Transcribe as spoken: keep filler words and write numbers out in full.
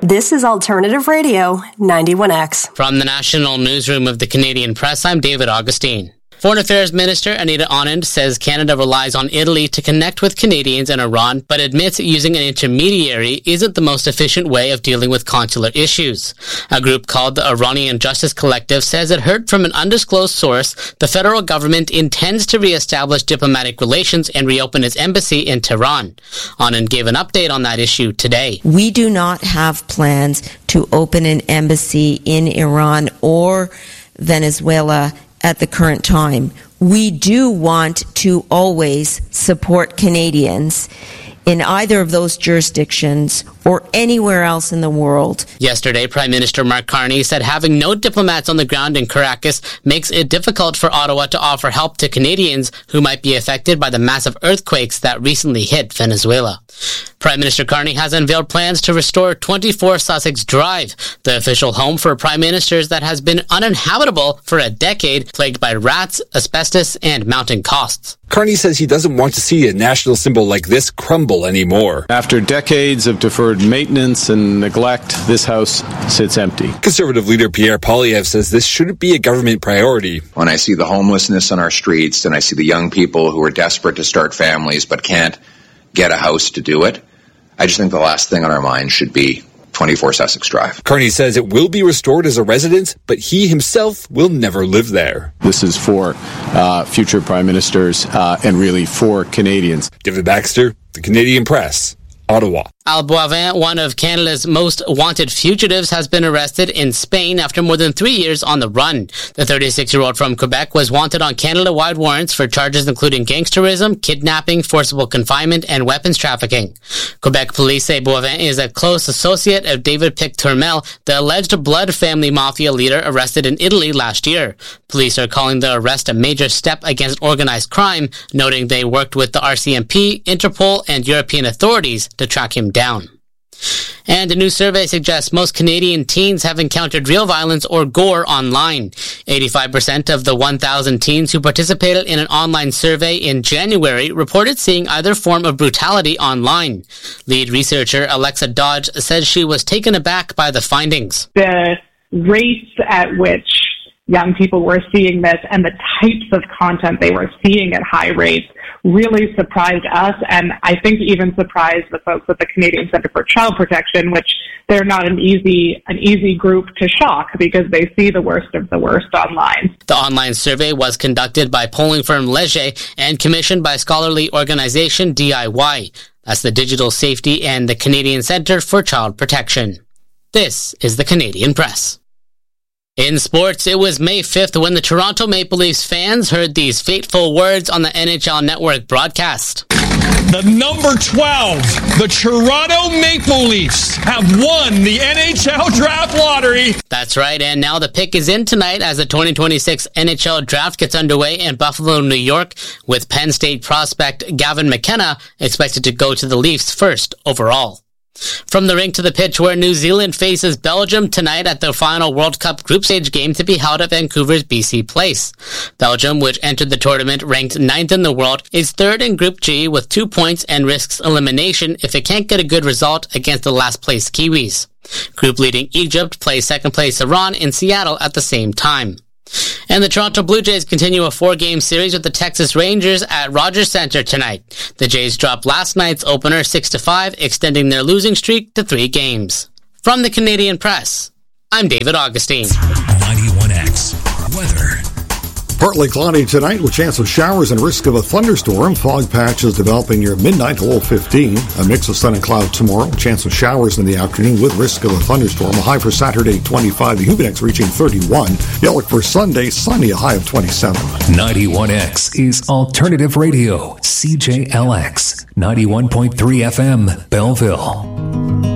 This is Alternative Radio, ninety-one X. From the National Newsroom of the Canadian Press, I'm David Augustine. Foreign Affairs Minister Anita Anand says Canada relies on Italy to connect with Canadians in Iran, but admits using an intermediary isn't the most efficient way of dealing with consular issues. A group called the Iranian Justice Collective says it heard from an undisclosed source the federal government intends to reestablish diplomatic relations and reopen its embassy in Tehran. Anand gave an update on that issue today. We do not have plans to open an embassy in Iran or Venezuela at the current time. We do want to always support Canadians in either of those jurisdictions or anywhere else in the world. Yesterday, Prime Minister Mark Carney said having no diplomats on the ground in Caracas makes it difficult for Ottawa to offer help to Canadians who might be affected by the massive earthquakes that recently hit Venezuela. Prime Minister Carney has unveiled plans to restore twenty-four Sussex Drive, the official home for prime ministers that has been uninhabitable for a decade, plagued by rats, asbestos, and mounting costs. Carney says he doesn't want to see a national symbol like this crumble anymore. After decades of deferred maintenance and neglect, this house sits empty. Conservative leader Pierre Poilievre says this shouldn't be a government priority. When I see the homelessness on our streets and I see the young people who are desperate to start families but can't get a house to do it, I just think the last thing on our mind should be twenty-four Sussex Drive. Carney says it will be restored as a residence, but he himself will never live there. This is for uh, future prime ministers uh, and really for Canadians. David Baxter, The Canadian Press, Ottawa. Al Boivin, one of Canada's most wanted fugitives, has been arrested in Spain after more than three years on the run. The thirty-six-year-old from Quebec was wanted on Canada-wide warrants for charges including gangsterism, kidnapping, forcible confinement, and weapons trafficking. Quebec police say Boivin is a close associate of David Pic-Turmel, the alleged blood family mafia leader arrested in Italy last year. Police are calling the arrest a major step against organized crime, noting they worked with the R C M P, Interpol, and European authorities to track him down. And a new survey suggests most Canadian teens have encountered real violence or gore online. eighty-five percent of the one thousand teens who participated in an online survey in January reported seeing either form of brutality online. Lead researcher Alexa Dodge says she was taken aback by the findings. The rates at which young people were seeing this and the types of content they were seeing at high rates really surprised us, and I think even surprised the folks at the Canadian Centre for Child Protection, which they're not an easy an easy group to shock because they see the worst of the worst online. The online survey was conducted by polling firm Leger and commissioned by scholarly organization D I Y. That's the Digital Safety and the Canadian Centre for Child Protection. This is the Canadian Press. In sports, it was May fifth when the Toronto Maple Leafs fans heard these fateful words on the N H L Network broadcast. The number twelve, the Toronto Maple Leafs, have won the N H L Draft Lottery. That's right, and now the pick is in tonight as the twenty twenty-six N H L Draft gets underway in Buffalo, New York, with Penn State prospect Gavin McKenna expected to go to the Leafs first overall. From the rink to the pitch, where New Zealand faces Belgium tonight at the final World Cup group stage game to be held at Vancouver's B C Place. Belgium, which entered the tournament ranked ninth in the world, is third in Group G with two points and risks elimination if it can't get a good result against the last-place Kiwis. Group leading Egypt plays second-place Iran in Seattle at the same time. And the Toronto Blue Jays continue a four-game series with the Texas Rangers at Rogers Centre tonight. The Jays dropped last night's opener six to five, extending their losing streak to three games. From the Canadian Press, I'm David Augustine. ninety-one X Weather. Partly cloudy tonight with chance of showers and risk of a thunderstorm. Fog patches developing near midnight to low fifteen. A mix of sun and cloud tomorrow. Chance of showers in the afternoon with risk of a thunderstorm. A high for Saturday, twenty-five. The Humidex reaching thirty-one. The outlook for Sunday, sunny, a high of twenty-seven. ninety-one X is Alternative Radio. C J L X. ninety-one point three F M, Belleville.